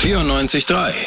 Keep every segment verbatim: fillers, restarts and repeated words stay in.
vierundneunzig Komma drei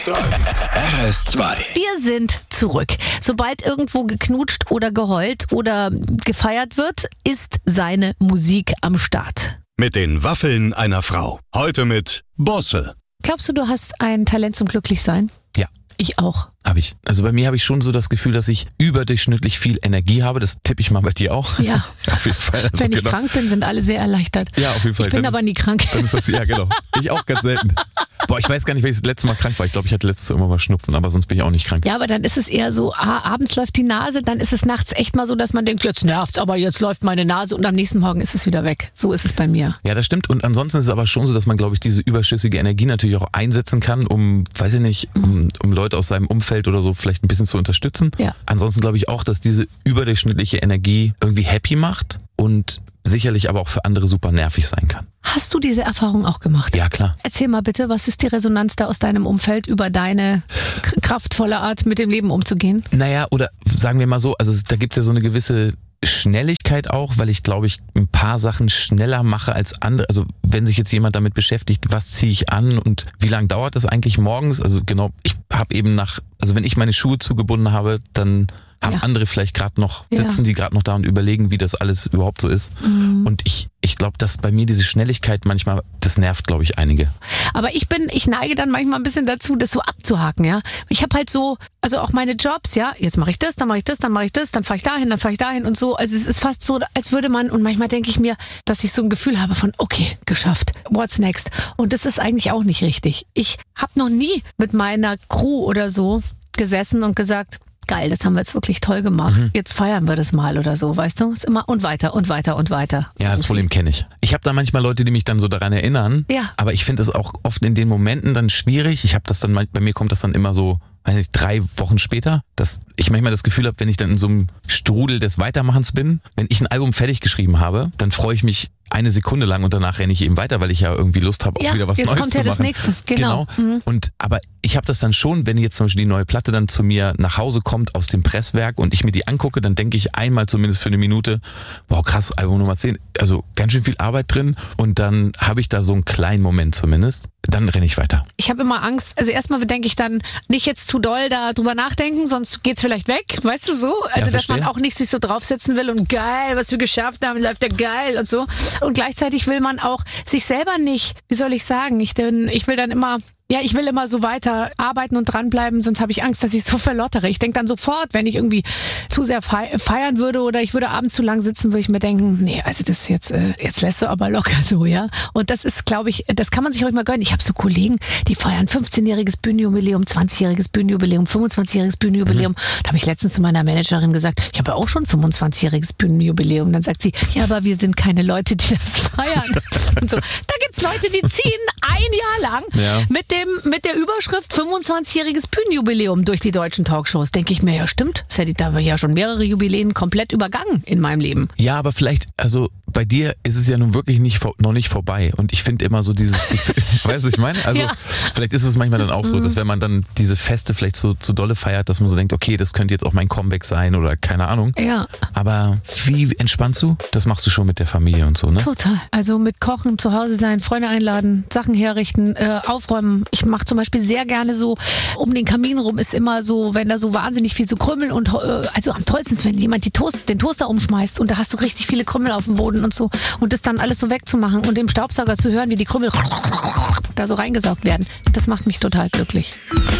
R S zwei. Wir sind zurück. Sobald irgendwo geknutscht oder geheult oder gefeiert wird, ist seine Musik am Start. Mit den Waffeln einer Frau. Heute mit Bosse. Glaubst du, du hast ein Talent zum Glücklichsein? Ja. Ich auch. Habe ich. Also bei mir habe ich schon so das Gefühl, dass ich überdurchschnittlich viel Energie habe. Das tippe ich mal bei dir auch. Ja. Auf jeden Fall. Also Wenn ich genau. krank bin, sind alle sehr erleichtert. Ja, auf jeden Fall. Ich bin dann aber ist, nie krank. Dann ist das, ja, genau. Ich auch ganz selten. Boah, ich weiß gar nicht, welches das letzte Mal krank war. Ich glaube, ich hatte letztes Mal immer mal Schnupfen, aber sonst bin ich auch nicht krank. Ja, aber dann ist es eher so, ah, abends läuft die Nase, dann ist es nachts echt mal so, dass man denkt, jetzt nervt's, aber jetzt läuft meine Nase und am nächsten Morgen ist es wieder weg. So ist es bei mir. Ja, das stimmt. Und ansonsten ist es aber schon so, dass man, glaube ich, diese überschüssige Energie natürlich auch einsetzen kann, um, weiß ich nicht, um, um Leute aus seinem Umfeld oder so vielleicht ein bisschen zu unterstützen. Ja. Ansonsten glaube ich auch, dass diese überdurchschnittliche Energie irgendwie happy macht und sicherlich aber auch für andere super nervig sein kann. Hast du diese Erfahrung auch gemacht? Ja, klar. Erzähl mal bitte, was ist die Resonanz da aus deinem Umfeld über deine k- kraftvolle Art, mit dem Leben umzugehen? Naja, oder sagen wir mal so, also da gibt's ja so eine gewisse Schnelligkeit auch, weil ich glaube ich ein paar Sachen schneller mache als andere. Also wenn sich jetzt jemand damit beschäftigt, was ziehe ich an und wie lange dauert das eigentlich morgens? Also genau, ich habe eben nach, also wenn ich meine Schuhe zugebunden habe, dann haben Ja. andere vielleicht gerade noch, Ja. sitzen die gerade noch da und überlegen, wie das alles überhaupt so ist. Mhm. Und ich, ich glaube, dass bei mir diese Schnelligkeit manchmal, das nervt, glaube ich, einige. Aber ich bin, ich neige dann manchmal ein bisschen dazu, das so abzuhaken, ja. Ich habe halt so, also auch meine Jobs, ja, jetzt mache ich das, dann mache ich das, dann mache ich das, dann fahre ich dahin, dann fahre ich dahin und so. Also es ist fast so, als würde man, und manchmal denke ich mir, dass ich so ein Gefühl habe von, okay, geschafft, what's next? Und das ist eigentlich auch nicht richtig. Ich habe noch nie mit meiner Crew oder so gesessen und gesagt, geil, das haben wir jetzt wirklich toll gemacht. Mhm. Jetzt feiern wir das mal oder so, weißt du? Ist immer und weiter und weiter und weiter. Ja, das Problem kenne ich. Ich habe da manchmal Leute, die mich dann so daran erinnern. Ja. Aber ich finde es auch oft in den Momenten dann schwierig. Ich habe das dann, bei mir kommt das dann immer so, weiß nicht, drei Wochen später, dass ich manchmal das Gefühl habe, wenn ich dann in so einem Strudel des Weitermachens bin, wenn ich ein Album fertig geschrieben habe, dann freue ich mich eine Sekunde lang und danach renne ich eben weiter, weil ich ja irgendwie Lust habe, Ja, auch wieder was jetzt Neues kommt zu ja machen. das Nächste, genau. Mhm. Und aber ich habe das dann schon, wenn jetzt zum Beispiel die neue Platte dann zu mir nach Hause kommt aus dem Presswerk und ich mir die angucke, dann denke ich einmal zumindest für eine Minute, wow krass, Album Nummer zehn, also ganz schön viel Arbeit drin und dann habe ich da so einen kleinen Moment zumindest, dann renne ich weiter. Ich habe immer Angst, also erstmal bedenke ich dann, nicht jetzt zu doll da drüber nachdenken, sonst geht's vielleicht weg, weißt du so? Also Ja, dass man verstehe. auch nicht sich so draufsetzen will und geil, was wir geschafft haben, läuft ja geil und so. Und gleichzeitig will man auch sich selber nicht, wie soll ich sagen, ich, denn, ich will dann immer, ja, ich will immer so weiter arbeiten und dranbleiben, sonst habe ich Angst, dass ich so verlottere. Ich denke dann sofort, wenn ich irgendwie zu sehr feiern würde oder ich würde abends zu lang sitzen, würde ich mir denken, nee, also das ist jetzt, äh, jetzt lässt du aber locker so, ja. Und das ist, glaube ich, das kann man sich ruhig mal gönnen. Ich habe so Kollegen, die feiern fünfzehnjähriges Bühnenjubiläum, zwanzigjähriges Bühnenjubiläum, fünfundzwanzigjähriges Bühnenjubiläum. Mhm. Da habe ich letztens zu meiner Managerin gesagt, ich habe ja auch schon fünfundzwanzigjähriges Bühnenjubiläum. Dann sagt sie, ja, aber wir sind keine Leute, die das feiern. Und so. Da gibt's Leute, die ziehen ein Jahr lang Ja. mit dem mit der Überschrift fünfundzwanzigjähriges Bühnenjubiläum durch die deutschen Talkshows. Denke ich mir, ja stimmt, das hätte ich da ja schon mehrere Jubiläen komplett übergangen in meinem Leben. Ja, aber vielleicht, also bei dir ist es ja nun wirklich nicht vor- noch nicht vorbei und ich finde immer so dieses Gefühl, weißt du, was ich meine? Also Ja. vielleicht ist es manchmal dann auch so, dass wenn man dann diese Feste vielleicht so zu dolle feiert, dass man so denkt, okay, das könnte jetzt auch mein Comeback sein oder keine Ahnung. Ja, Aber wie entspannst du? Das machst du schon mit der Familie und so, ne? total. Also mit Kochen, zu Hause sein, Freunde einladen, Sachen herrichten, äh, aufräumen. Ich mache zum Beispiel sehr gerne so, um den Kamin rum ist immer so, wenn da so wahnsinnig viel so Krümel und äh, also am tollsten ist, wenn jemand die Toast, den Toaster umschmeißt und da hast du richtig viele Krümel auf dem Boden und so und das dann alles so wegzumachen und im Staubsauger zu hören, wie die Krümel da so reingesaugt werden. Das macht mich total glücklich.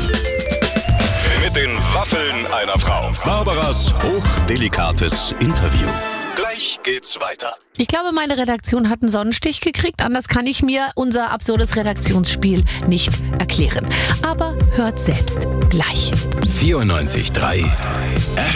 Mit den Waffeln einer Frau. Barbaras hochdelikates Interview. Gleich geht's weiter. Ich glaube, meine Redaktion hat einen Sonnenstich gekriegt. Anders kann ich mir unser absurdes Redaktionsspiel nicht erklären. Aber hört selbst gleich. vierundneunzig Komma drei R